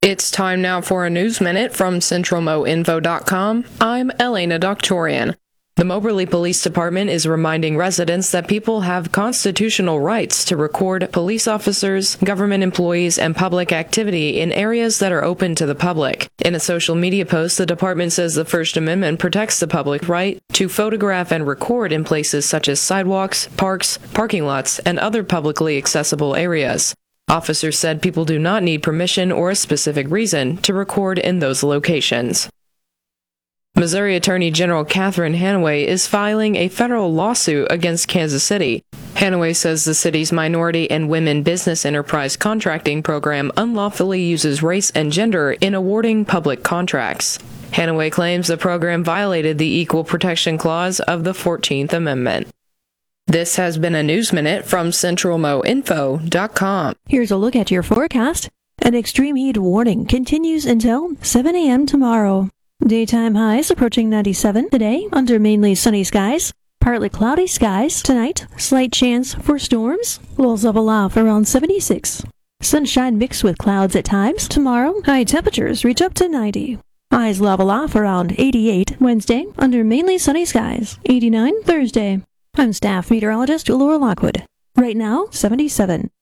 It's time now for a News Minute from CentralMoInfo.com. I'm Elena Doctorian. The Moberly Police Department is reminding residents that people have constitutional rights to record police officers, government employees, and public activity in areas that are open to the public. In a social media post, the department says the First Amendment protects the public right to photograph and record in places such as sidewalks, parks, parking lots, and other publicly accessible areas. Officers said people do not need permission or a specific reason to record in those locations. Missouri Attorney General Catherine Hanaway is filing a federal lawsuit against Kansas City. Hanaway says the city's Minority and Women Business Enterprise Contracting Program unlawfully uses race and gender in awarding public contracts. Hanaway claims the program violated the Equal Protection Clause of the 14th Amendment. This has been a News Minute from CentralMoInfo.com. Here's a look at your forecast. An extreme heat warning continues until 7 a.m. tomorrow. Daytime highs approaching 97 today under mainly sunny skies. Partly cloudy skies tonight. Slight chance for storms. Lows level off around 76. Sunshine mixed with clouds at times. Tomorrow, high temperatures reach up to 90. Highs level off around 88 Wednesday under mainly sunny skies. 89 Thursday. I'm staff meteorologist Laura Lockwood. Right now, 77.